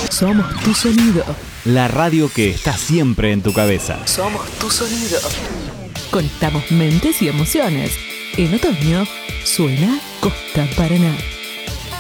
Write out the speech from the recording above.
Somos tu sonido. La radio que está siempre en tu cabeza. Somos tu sonido. Conectamos mentes y emociones. En otoño suena Costa Paraná.